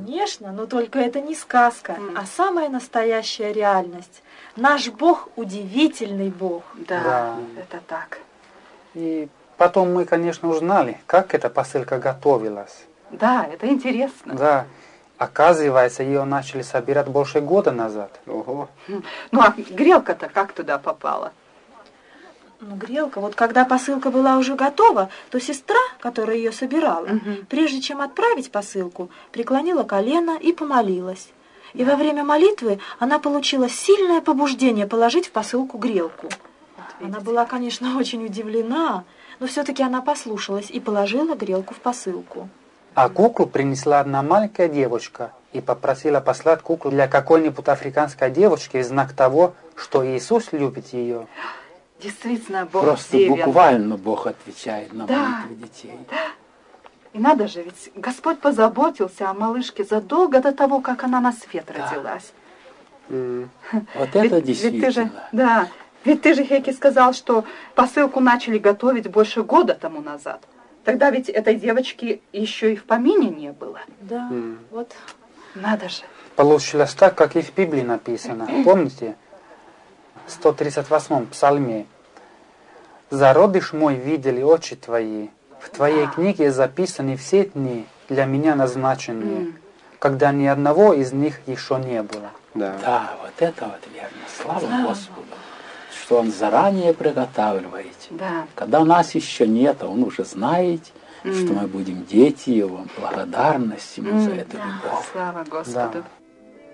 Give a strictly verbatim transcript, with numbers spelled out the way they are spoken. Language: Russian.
Конечно, но только это не сказка, mm. а самая настоящая реальность. Наш Бог удивительный Бог. Да, Да. это так. И потом мы, конечно, узнали, как эта посылка готовилась. Да, это интересно. Да. Оказывается, ее начали собирать больше года назад. Ого. Ну а грелка-то как туда попала? Ну, грелка, вот когда посылка была уже готова, то сестра, которая ее собирала, угу. прежде чем отправить посылку, преклонила колено и помолилась. И да. во время молитвы она получила сильное побуждение положить в посылку грелку. Вот она была, конечно, очень удивлена, но все-таки она послушалась и положила грелку в посылку. А куклу принесла одна маленькая девочка и попросила послать куклу для какой-нибудь африканской девочки в знак того, что Иисус любит ее. Действительно, Бог Просто всеведущий. Буквально Бог отвечает на да, молитвы детей. Да. И надо же, ведь Господь позаботился о малышке задолго до того, как она на свет да. родилась. Mm. Вот это ведь, действительно. Ведь ты же, да, ведь ты же, Хеки, сказал, что посылку начали готовить больше года тому назад. Тогда ведь этой девочки еще и в помине не было. Да, mm. вот. Надо же. Получилось так, как и в Библии написано. Помните? В сто тридцать восьмом псалме. «Зародыш мой видели очи твои, в твоей да. книге записаны все дни, для меня назначенные, mm. когда ни одного из них еще не было». Да, да вот это вот верно. Слава да. Господу, что Он заранее приготавливает. Да. Когда нас еще нет, Он уже знает, mm. что мы будем дети Его, благодарность Ему mm. за эту да. любовь. Слава Господу. Да.